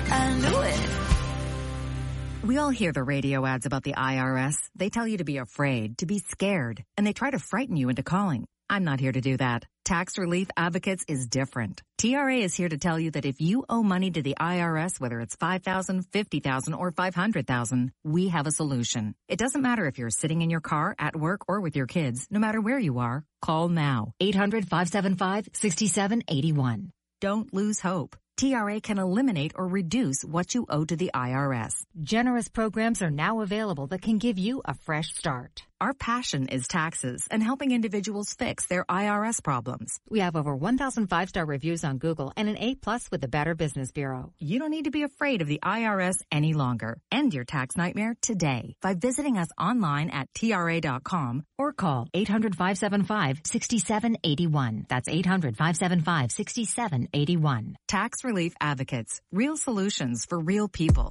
I knew it. We all hear the radio ads about the IRS. They tell you to be afraid, to be scared, and they try to frighten you into calling. I'm not here to do that. Tax Relief Advocates is different. TRA is here to tell you that if you owe money to the IRS, whether it's $5,000, $50,000, or $500,000, we have a solution. It doesn't matter if you're sitting in your car, at work, or with your kids. No matter where you are, call now. 800-575-6781. Don't lose hope. TRA can eliminate or reduce what you owe to the IRS. Generous programs are now available that can give you a fresh start. Our passion is taxes and helping individuals fix their IRS problems. We have over 1,000 5-star reviews on Google and an A+ with the Better Business Bureau. You don't need to be afraid of the IRS any longer. End your tax nightmare today by visiting us online at TRA.com or call 800-575-6781. That's 800-575-6781. Tax Relief Advocates. Real solutions for real people.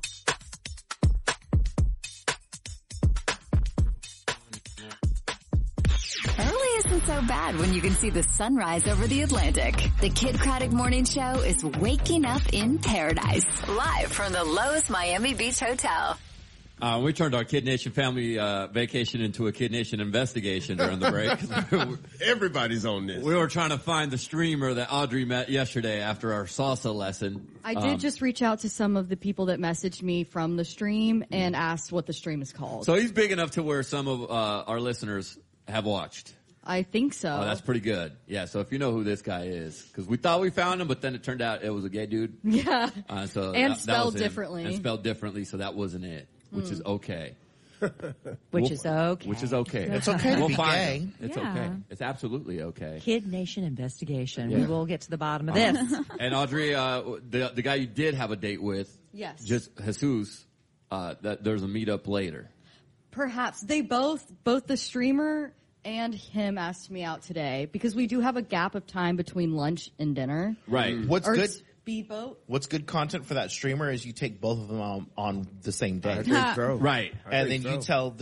Early isn't so bad when you can see the sunrise over the Atlantic. The Kid Craddock Morning Show is waking up in paradise. Live from the Lowe's Miami Beach Hotel. We turned our Kid Nation family vacation into a Kid Nation investigation during the break. Everybody's on this. We were trying to find the streamer that Audrey met yesterday after our salsa lesson. I did just reach out to some of the people that messaged me from the stream and asked what the stream is called. So he's big enough to where some of our listeners have watched. I think so. Oh, that's pretty good. Yeah, so if you know who this guy is, because we thought we found him, but then it turned out it was a gay dude. Yeah. So and spelled differently. And spelled differently, so that wasn't it, which is okay. Which is okay. Which is okay. It's okay to be gay. Him. It's okay. It's absolutely okay. Kid Nation investigation. Yeah. We will get to the bottom of this. And Audrey, the guy you did have a date with, yes, just Jesus, that there's a meetup later. Perhaps they both the streamer and him asked me out today because we do have a gap of time between lunch and dinner. Right. What's good? Speedboat. What's good content for that streamer is you take both of them on the same day. Right. And then you tell